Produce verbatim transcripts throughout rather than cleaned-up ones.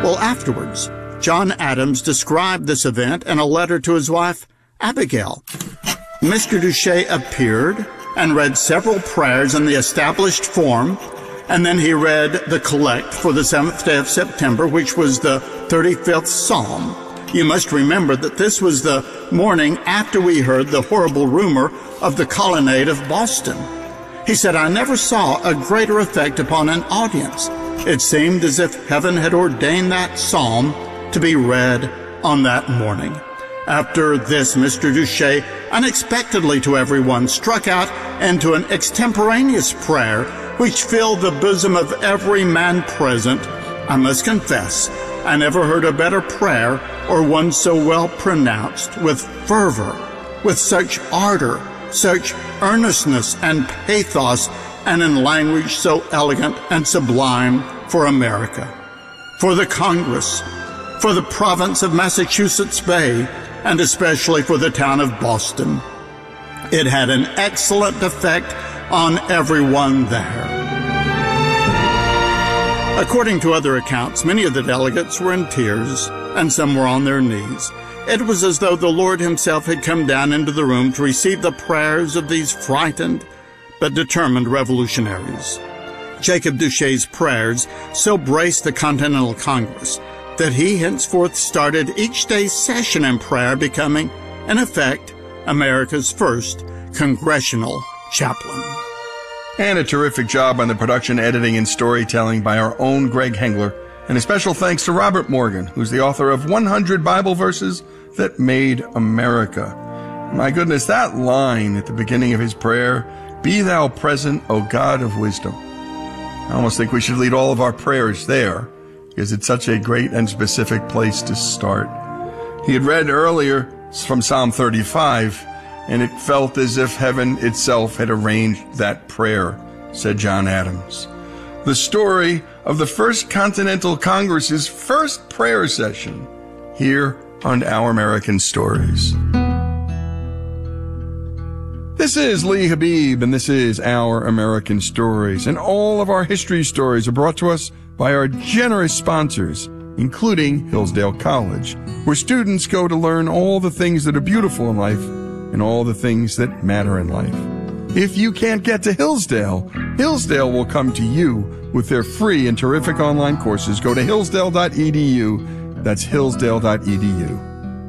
Bible afterwards. John Adams described this event in a letter to his wife, Abigail. Mister Duché appeared and read several prayers in the established form, and then he read the collect for the seventh day of September, which was the thirty-fifth Psalm. You must remember that this was the morning after we heard the horrible rumor of the colonnade of Boston. He said, "I never saw a greater effect upon an audience. It seemed as if heaven had ordained that psalm to be read on that morning." After this, Mister Duché, unexpectedly to everyone, struck out into an extemporaneous prayer which filled the bosom of every man present. I must confess, I never heard a better prayer or one so well pronounced, with fervor, with such ardor, such earnestness and pathos, and in language so elegant and sublime for America, for the Congress, for the province of Massachusetts Bay, and especially for the town of Boston. It had an excellent effect on everyone there. According to other accounts, many of the delegates were in tears, and some were on their knees. It was as though the Lord himself had come down into the room to receive the prayers of these frightened but determined revolutionaries. Jacob Duché's prayers so braced the Continental Congress that he henceforth started each day's session in prayer, becoming, in effect, America's first congressional chaplain. And a terrific job on the production, editing, and storytelling by our own Greg Hengler. And a special thanks to Robert Morgan, who's the author of one hundred Bible Verses That Made America. My goodness, that line at the beginning of his prayer, "Be thou present, O God of wisdom." I almost think we should lead all of our prayers there, because it's such a great and specific place to start. He had read earlier from Psalm thirty-five, and it felt as if heaven itself had arranged that prayer, said John Adams. The story of the First Continental Congress's first prayer session, here on Our American Stories. This is Lee Habib, and this is Our American Stories, and all of our history stories are brought to us by our generous sponsors, including Hillsdale College, where students go to learn all the things that are beautiful in life and all the things that matter in life. If you can't get to Hillsdale, Hillsdale will come to you with their free and terrific online courses. Go to hillsdale dot e d u. That's hillsdale dot e d u.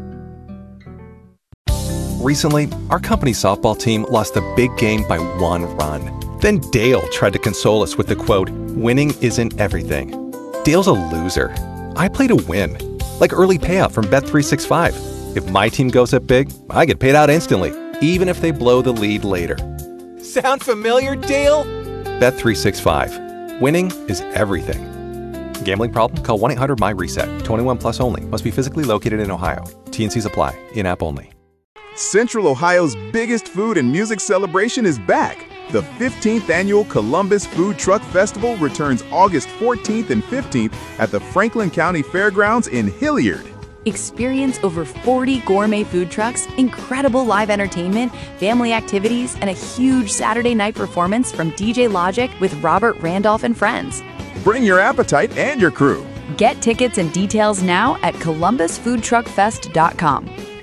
Recently, our company softball team lost the big game by one run. Then Dale tried to console us with the quote, "Winning isn't everything." Dale's a loser. I play to win, like early payout from Bet three sixty-five. If my team goes up big, I get paid out instantly, even if they blow the lead later. Sound familiar, Dale? Bet three sixty-five. Winning is everything. Gambling problem? Call one eight hundred M Y reset. twenty-one plus only. Must be physically located in Ohio. T N Cs apply. In-app only. Central Ohio's biggest food and music celebration is back. The fifteenth Annual Columbus Food Truck Festival returns August fourteenth and fifteenth at the Franklin County Fairgrounds in Hilliard. Experience over forty gourmet food trucks, incredible live entertainment, family activities, and a huge Saturday night performance from D J Logic with Robert Randolph and friends. Bring your appetite and your crew. Get tickets and details now at columbus food truck fest dot com.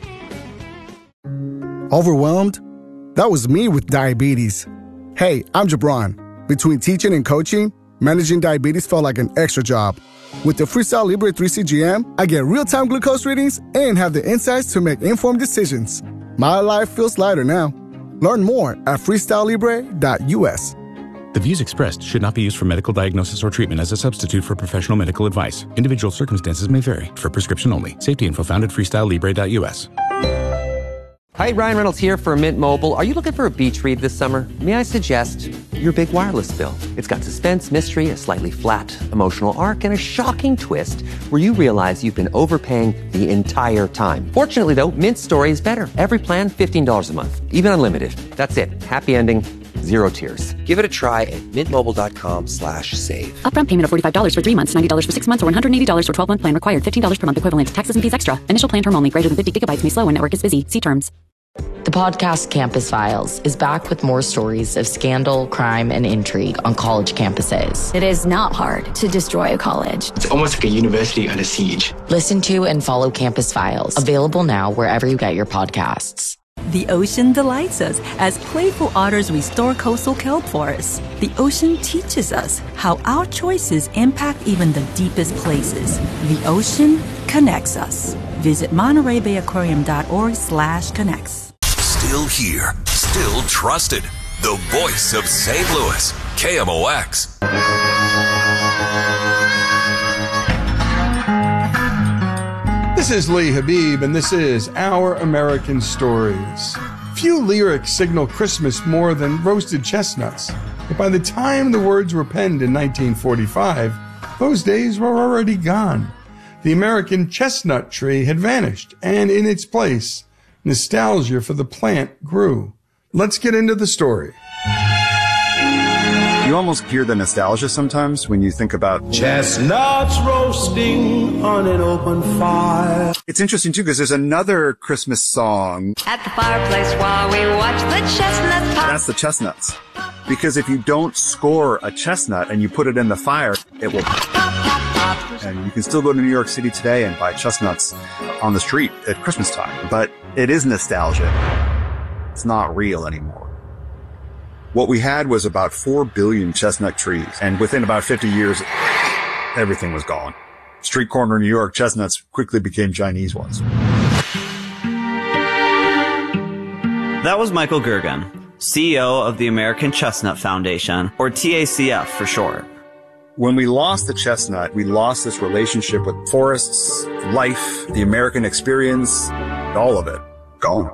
Overwhelmed? That was me with diabetes. Hey, I'm Jabron. Between teaching and coaching, managing diabetes felt like an extra job. With the Freestyle Libre three C G M, I get real-time glucose readings and have the insights to make informed decisions. My life feels lighter now. Learn more at freestyle libre dot u s. The views expressed should not be used for medical diagnosis or treatment as a substitute for professional medical advice. Individual circumstances may vary. For prescription only. Safety info found at freestyle libre dot u s. Hi, Ryan Reynolds here for Mint Mobile. Are you looking for a beach read this summer? May I suggest your big wireless bill? It's got suspense, mystery, a slightly flat emotional arc, and a shocking twist where you realize you've been overpaying the entire time. Fortunately, though, Mint's story is better. Every plan, fifteen dollars a month. Even unlimited. That's it. Happy ending. Zero tears. Give it a try at mintmobile.com slash save. Upfront payment of forty-five dollars for three months, ninety dollars for six months, or one hundred eighty dollars for twelve-month plan required. fifteen dollars per month equivalent. Taxes and fees extra. Initial plan term only. Greater than fifty gigabytes may slow when network is busy. See terms. The podcast Campus Files is back with more stories of scandal, crime, and intrigue on college campuses. It is not hard to destroy a college. It's almost like a university under siege. Listen to and follow Campus Files, available now wherever you get your podcasts. The ocean delights us as playful otters restore coastal kelp forests. The ocean teaches us how our choices impact even the deepest places. The ocean connects us. Visit Monterey Bay Aquarium dot org slash connects. Still here, still trusted. The voice of Saint Louis, K M O X. This is Lee Habib, and this is Our American Stories. Few lyrics signal Christmas more than roasted chestnuts. But by the time the words were penned in nineteen forty-five, those days were already gone. The American chestnut tree had vanished, and in its place, nostalgia for the plant grew. Let's get into the story. You almost hear the nostalgia sometimes when you think about chestnuts roasting on an open fire. It's interesting too because there's another Christmas song. At the fireplace while we watch the chestnuts pop. That's the chestnuts. Because if you don't score a chestnut and you put it in the fire, it will pop, pop, pop. And you can still go to New York City today and buy chestnuts on the street at Christmas time. But it is nostalgia. It's not real anymore. What we had was about four billion chestnut trees, and within about fifty years, everything was gone. Street corner New York chestnuts quickly became Chinese ones. That was Michael Gergen, C E O of the American Chestnut Foundation, or T A C F for short. When we lost the chestnut, we lost this relationship with forests, life, the American experience, all of it gone.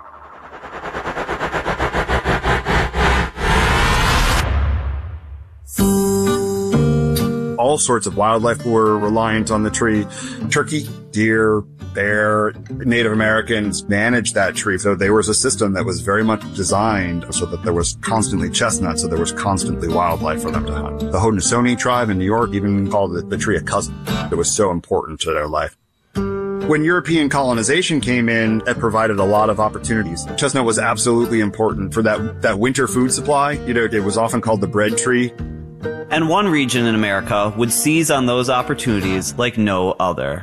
All sorts of wildlife were reliant on the tree. Turkey, deer, bear, Native Americans managed that tree. So there was a system that was very much designed so that there was constantly chestnuts, so there was constantly wildlife for them to hunt. The Haudenosaunee tribe in New York even called the, the tree a cousin. It was so important to their life. When European colonization came in, it provided a lot of opportunities. Chestnut was absolutely important for that, that winter food supply. You know, it was often called the bread tree. And one region in America would seize on those opportunities like no other.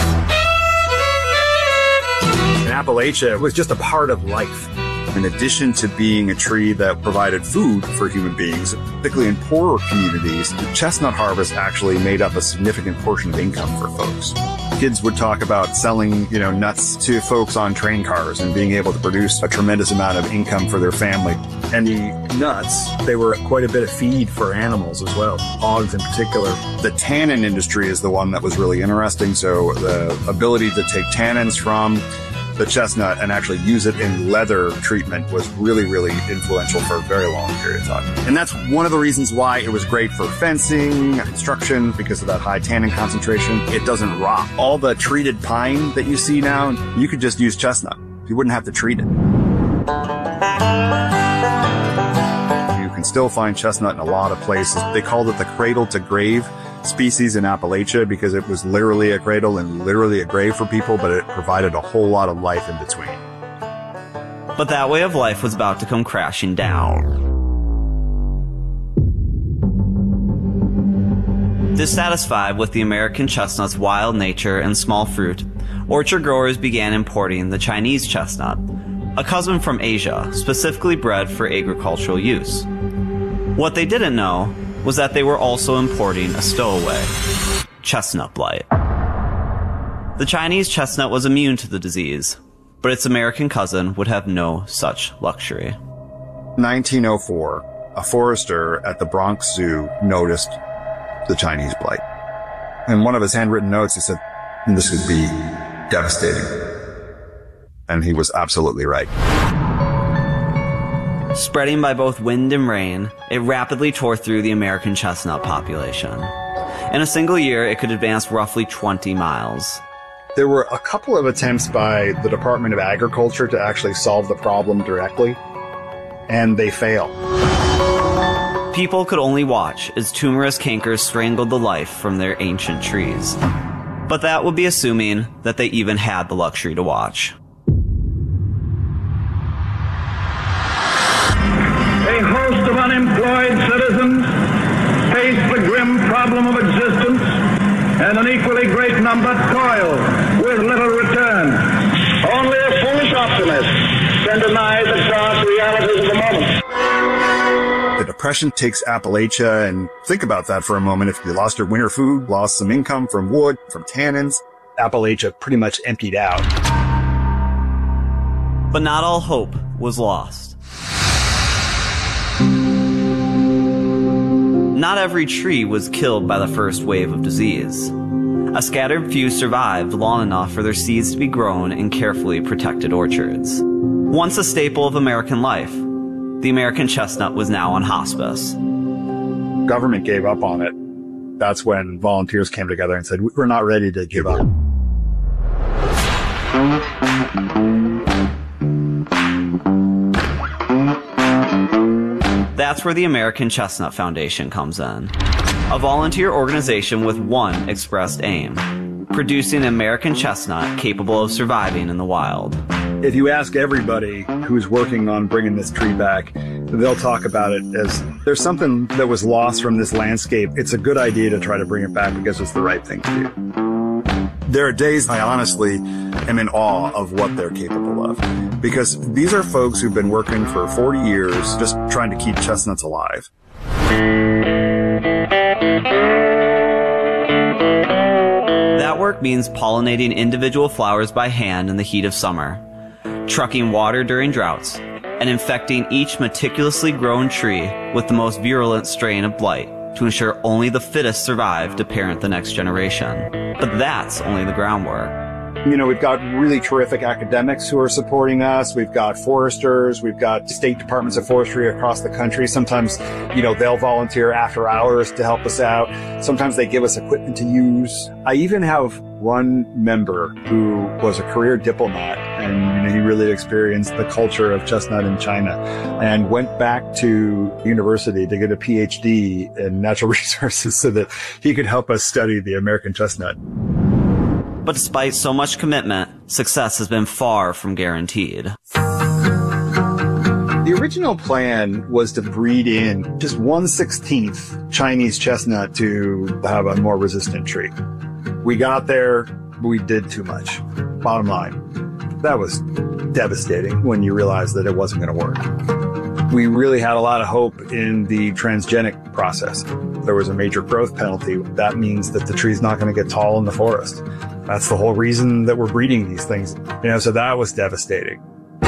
In Appalachia, it was just a part of life. In addition to being a tree that provided food for human beings, particularly in poorer communities, the chestnut harvest actually made up a significant portion of income for folks. Kids would talk about selling, you know, nuts to folks on train cars and being able to produce a tremendous amount of income for their family. And the nuts, they were quite a bit of feed for animals as well, hogs in particular. The tannin industry is the one that was really interesting. So the ability to take tannins from the chestnut and actually use it in leather treatment was really, really influential for a very long period of time. And that's one of the reasons why it was great for fencing, construction, because of that high tannin concentration. It doesn't rot. All the treated pine that you see now, you could just use chestnut. You wouldn't have to treat it. You can still find chestnut in a lot of places. They called it the cradle to grave species in Appalachia because it was literally a cradle and literally a grave for people, but it provided a whole lot of life in between. But that way of life was about to come crashing down. Dissatisfied with the American chestnut's wild nature and small fruit, orchard growers began importing the Chinese chestnut, a cousin from Asia, specifically bred for agricultural use. What they didn't know was that they were also importing a stowaway, chestnut blight. The Chinese chestnut was immune to the disease, but its American cousin would have no such luxury. nineteen oh four, a forester at the Bronx Zoo noticed the Chinese blight. In one of his handwritten notes, he said, "This could be devastating." And he was absolutely right. Spreading by both wind and rain, it rapidly tore through the American chestnut population. In a single year, it could advance roughly twenty miles. There were a couple of attempts by the Department of Agriculture to actually solve the problem directly, and they failed. People could only watch as tumorous cankers strangled the life from their ancient trees. But that would be assuming that they even had the luxury to watch. Depression takes Appalachia, and think about that for a moment. If you lost your winter food, lost some income from wood, from tannins, Appalachia pretty much emptied out. But not all hope was lost. Not every tree was killed by the first wave of disease. A scattered few survived long enough for their seeds to be grown in carefully protected orchards. Once a staple of American life, the American chestnut was now on hospice. Government gave up on it. That's when volunteers came together and said, we're not ready to give up. That's where the American Chestnut Foundation comes in. A volunteer organization with one expressed aim: producing an American chestnut capable of surviving in the wild. If you ask everybody who's working on bringing this tree back, they'll talk about it as there's something that was lost from this landscape. It's a good idea to try to bring it back because it's the right thing to do. There are days I honestly am in awe of what they're capable of, because these are folks who've been working for forty years just trying to keep chestnuts alive. That work means pollinating individual flowers by hand in the heat of summer, trucking water during droughts, and infecting each meticulously grown tree with the most virulent strain of blight to ensure only the fittest survive to parent the next generation. But that's only the groundwork. You know, we've got really terrific academics who are supporting us. We've got foresters. We've got state departments of forestry across the country. Sometimes, you know, they'll volunteer after hours to help us out. Sometimes they give us equipment to use. I even have one member who was a career diplomat, and you know, he really experienced the culture of chestnut in China and went back to university to get a P H D in natural resources so that he could help us study the American chestnut. But despite so much commitment, success has been far from guaranteed. The original plan was to breed in just one sixteenth Chinese chestnut to have a more resistant tree. We got there, we did too much. Bottom line, that was devastating when you realize that it wasn't going to work. We really had a lot of hope in the transgenic process. There was a major growth penalty. That means that the tree's not going to get tall in the forest. That's the whole reason that we're breeding these things. You know, so that was devastating.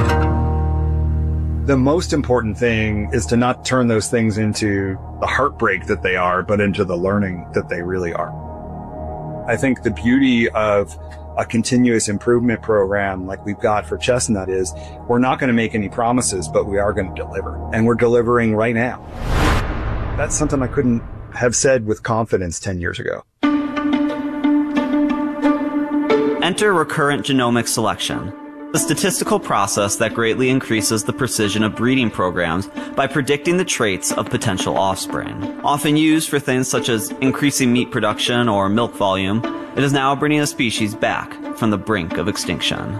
The most important thing is to not turn those things into the heartbreak that they are, but into the learning that they really are. I think the beauty of a continuous improvement program like we've got for chestnut is we're not going to make any promises, but we are going to deliver. And we're delivering right now. That's something I couldn't have said with confidence ten years ago. Enter recurrent genomic selection, the statistical process that greatly increases the precision of breeding programs by predicting the traits of potential offspring. Often used for things such as increasing meat production or milk volume, it is now bringing a species back from the brink of extinction.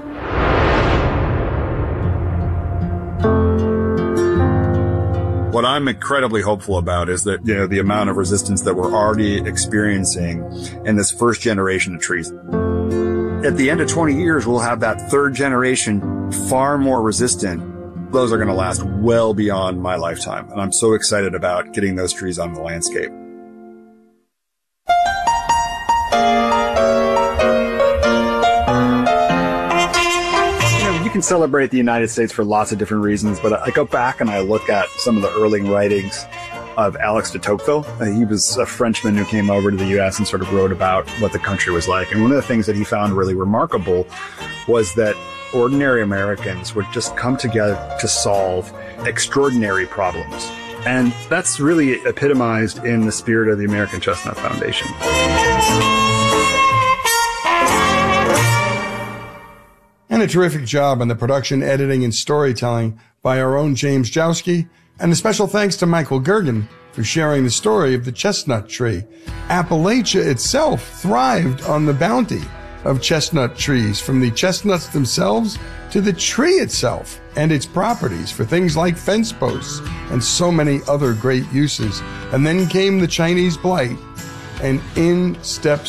What I'm incredibly hopeful about is that, you know, the amount of resistance that we're already experiencing in this first generation of trees. At the end of twenty years, we'll have that third generation far more resistant. Those are going to last well beyond my lifetime. And I'm so excited about getting those trees on the landscape. You can celebrate the United States for lots of different reasons, but I go back and I look at some of the early writings of Alex de Tocqueville. Uh, he was a Frenchman who came over to the U S and sort of wrote about what the country was like. And one of the things that he found really remarkable was that ordinary Americans would just come together to solve extraordinary problems. And that's really epitomized in the spirit of the American Chestnut Foundation. And a terrific job on the production, editing, and storytelling by our own James Jowski. And a special thanks to Michael Gergen for sharing the story of the chestnut tree. Appalachia itself thrived on the bounty of chestnut trees, from the chestnuts themselves to the tree itself and its properties for things like fence posts and so many other great uses. And then came the Chinese blight, and in steps